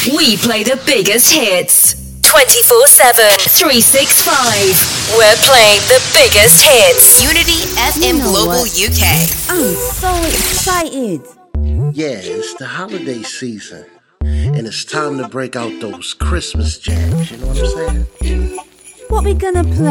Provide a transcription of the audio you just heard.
We play the biggest hits 24/7, 365. We're playing the biggest hits. Unity FM Global UK. I'm so excited. Yeah, it's the holiday season. And it's time to break out those Christmas jams, you know what I'm saying? What we gonna play?